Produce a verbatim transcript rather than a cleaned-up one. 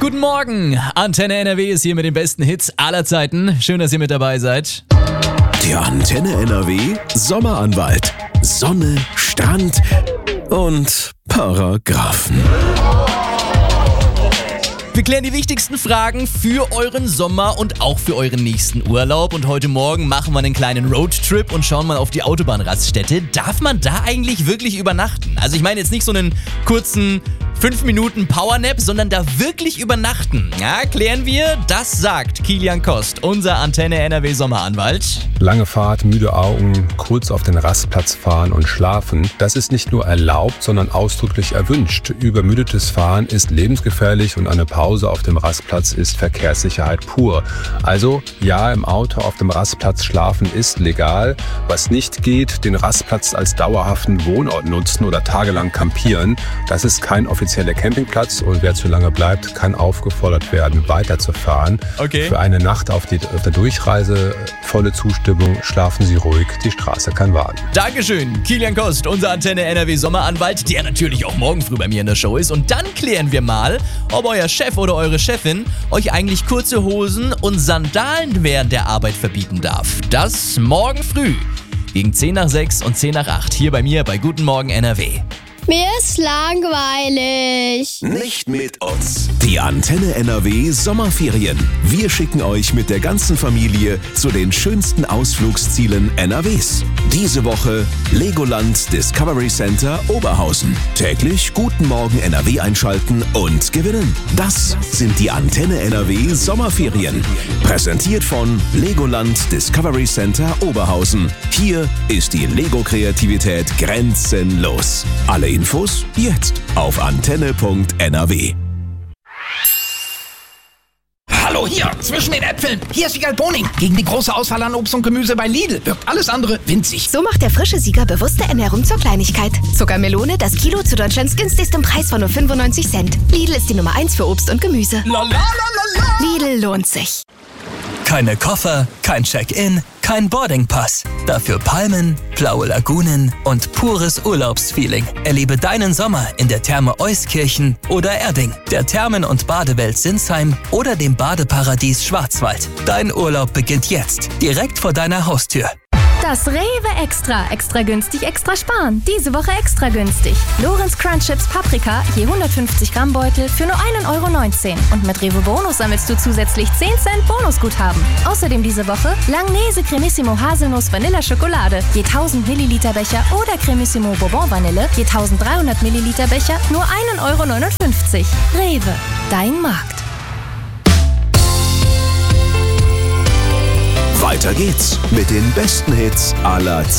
Guten Morgen, Antenne N R W ist hier mit den besten Hits aller Zeiten. Schön, dass ihr mit dabei seid. Der Antenne N R W Sommeranwalt. Sonne, Strand und Paragraphen. Wir klären die wichtigsten Fragen für euren Sommer und auch für euren nächsten Urlaub. Und heute Morgen machen wir einen kleinen Roadtrip und schauen mal auf die Autobahnraststätte. Darf man da eigentlich wirklich übernachten? Also ich meine jetzt nicht so einen kurzen fünf Minuten Powernap, sondern da wirklich übernachten. Ja, klären wir. Das sagt Kilian Kost, unser Antenne N R W Sommeranwalt. Lange Fahrt, müde Augen, kurz auf den Rastplatz fahren und schlafen. Das ist nicht nur erlaubt, sondern ausdrücklich erwünscht. Übermüdetes Fahren ist lebensgefährlich und eine Pause auf dem Rastplatz ist Verkehrssicherheit pur. Also ja, im Auto auf dem Rastplatz schlafen ist legal. Was nicht geht, den Rastplatz als dauerhaften Wohnort nutzen oder tagelang campieren. Das ist kein offizieller Campingplatz und wer zu lange bleibt, kann aufgefordert werden, weiterzufahren. Okay. Für eine Nacht auf, die, auf der Durchreise volle Zustimmung, schlafen Sie ruhig, die Straße kann warten. Dankeschön, Kilian Kost, unser Antenne N R W Sommeranwalt, der natürlich auch morgen früh bei mir in der Show ist. Und dann klären wir mal, ob euer Chef oder eure Chefin euch eigentlich kurze Hosen und Sandalen während der Arbeit verbieten darf. Das morgen früh gegen zehn nach sechs und zehn nach acht hier bei mir bei Guten Morgen N R W. Mir ist langweilig. Nicht mit uns. Die Antenne N R W Sommerferien. Wir schicken euch mit der ganzen Familie zu den schönsten Ausflugszielen N R Ws. Diese Woche Legoland Discovery Center Oberhausen. Täglich Guten Morgen N R W einschalten und gewinnen. Das sind die Antenne N R W Sommerferien. Präsentiert von Legoland Discovery Center Oberhausen. Hier ist die Lego-Kreativität grenzenlos. Alle Infos jetzt auf antenne punkt n r w. Hallo hier, zwischen den Äpfeln. Hier ist Siegal Boning. Gegen die große Auswahl an Obst und Gemüse bei Lidl wirkt alles andere winzig. So macht der frische Sieger bewusste Ernährung zur Kleinigkeit. Zuckermelone, das Kilo zu Deutschlands günstigstem Preis von nur fünfundneunzig Cent. Lidl ist die Nummer eins für Obst und Gemüse. La, la, la, la, la. Lidl lohnt sich. Keine Koffer, kein Check-in, kein Boardingpass. Dafür Palmen, blaue Lagunen und pures Urlaubsfeeling. Erlebe deinen Sommer in der Therme Euskirchen oder Erding, der Thermen- und Badewelt Sinsheim oder dem Badeparadies Schwarzwald. Dein Urlaub beginnt jetzt, direkt vor deiner Haustür. Das Rewe Extra. Extra günstig, extra sparen. Diese Woche extra günstig. Lorenz Crunch Chips Paprika, je hundertfünfzig Gramm Beutel für nur ein Euro neunzehn. Und mit Rewe Bonus sammelst du zusätzlich zehn Cent Bonusguthaben. Außerdem diese Woche Langnese Cremissimo Haselnuss Vanilla Schokolade, je tausend Milliliter Becher oder Cremissimo Bourbon Vanille, je eintausenddreihundert Milliliter Becher, nur ein Euro neunundfünfzig. Rewe, dein Markt. Weiter geht's mit den besten Hits aller Zeiten.